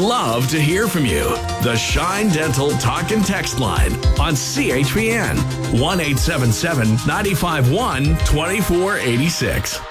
love to hear from you. The Shine Dental Talk and Text line on CHPN 1-877-951-2486.